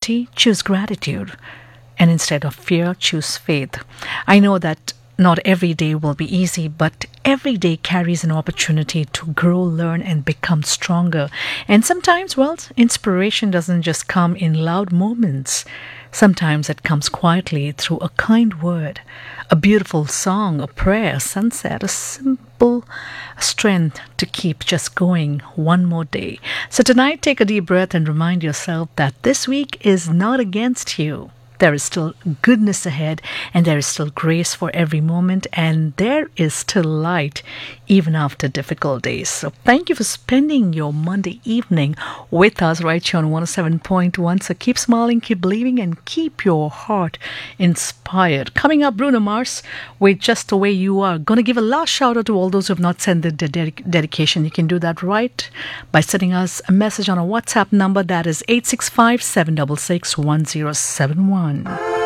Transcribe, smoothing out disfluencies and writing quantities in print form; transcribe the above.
uncertainty, choose gratitude. And instead of fear, choose faith. I know that not every day will be easy, but every day carries an opportunity to grow, learn, and become stronger. And sometimes, well, inspiration doesn't just come in loud moments. Sometimes it comes quietly through a kind word, a beautiful song, a prayer, a sunset, a simple strength to keep just going one more day. So tonight, take a deep breath and remind yourself that this week is not against you. There is still goodness ahead, and there is still grace for every moment, and there is still light even after difficult days. So thank you for spending your Monday evening with us right here on 107.1. So keep smiling, keep believing, and keep your heart inspired. Coming up, Bruno Mars with Just the Way You Are. Going to give a last shout out to all those who have not sent the dedication. You can do that right by sending us a message on a WhatsApp number that is 865 766 1071.